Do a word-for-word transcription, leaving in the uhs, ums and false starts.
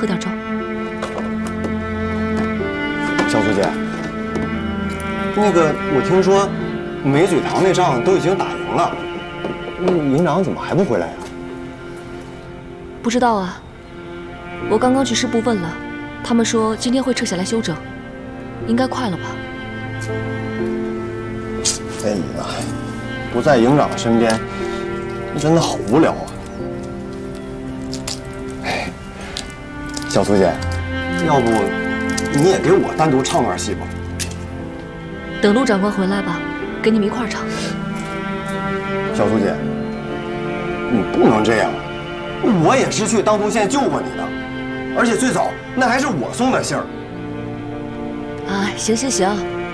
喝点粥。 小苏姐，那个我听说梅嘴塘那仗都已经打赢了，那营长怎么还不回来呀？ 不知道啊，我刚刚去师部问了，他们说今天会撤下来休整，应该快了吧？ 哎呀，不在营长身边，真的好无聊啊！哎，小苏姐，要不你也给我单独唱段戏吧？ 等陆长官回来吧，跟你们一块儿唱。 小苏姐，你不能这样，我也是去当涂县救过你的，而且最早那还是我送的信儿。 啊，行行行。